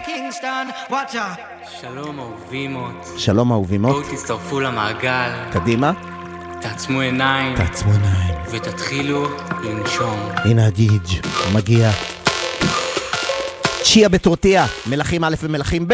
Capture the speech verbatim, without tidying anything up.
שלום אהובימות. שלום אהובימות. בואו תצטרפו למעגל. קדימה. תעצמו עיניים. תעצמו עיניים. ותתחילו לנשום. הנה הגיג' מגיע. צ'יה בטורטיה, מלכים א' ומלכים ב'.